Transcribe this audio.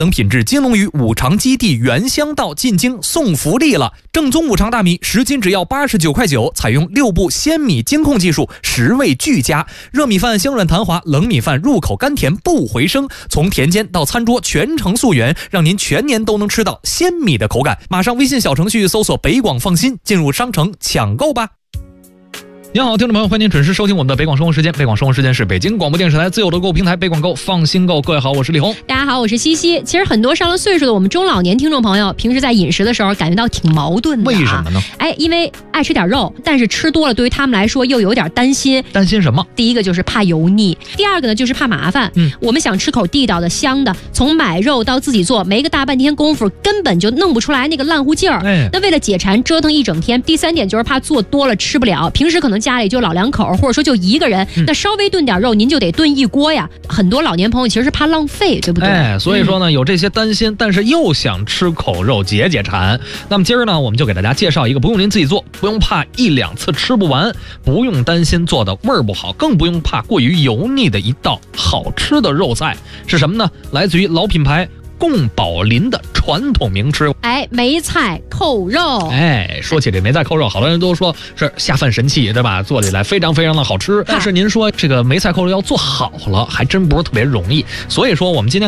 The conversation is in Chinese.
等品质金龙鱼五常基地原香道进京送福利了！正宗五常大米10斤只要89块9，采用6步鲜米精控技术，10味俱佳，热米饭香软弹滑，冷米饭入口甘甜不回声。从田间到餐桌全程溯源，让您全年都能吃到鲜米的口感。马上微信小程序搜索北广放心，进入商城抢购吧。您好，听众朋友，欢迎您准时收听我们的北广生活时间。北广生活时间是北京广播电视台自有的购物平台北广购，放心购。各位好，我是李红。 大家好，我是西西。其实很多上了岁数的我们中老年听众朋友，平时在饮食的时候感觉到挺矛盾的。 为什么呢？ 因为爱吃点肉，但是吃多了对于他们来说又有点担心。 担心什么？ 第一个就是怕油腻，第二个呢就是怕麻烦。我们想吃口地道的、香的，从买肉到自己做，没个大半天功夫，根本就弄不出来那个烂乎劲儿。那为了解馋，折腾一整天。第三点就是怕做多了吃不了，平时可能家里就老两口，或者说就一个人，那稍微炖点肉，您就得炖一锅呀。很多老年朋友其实是怕浪费，对不对？ 所以说呢，有这些担心，但是又想吃口肉解解馋。那么今儿呢，我们就给大家介绍一个不用您自己做，不用怕1、2次吃不完，不用担心做的味儿不好，更不用怕过于油腻的一道好吃的肉菜是什么呢？来自于老品牌宫保林的传统名吃， 梅菜扣肉。 说起这梅菜扣肉，好多人都说是下饭神器，对吧？做起来非常非常的好吃。但是您说这个梅菜扣肉要做好了，还真不是特别容易。所以说，我们今天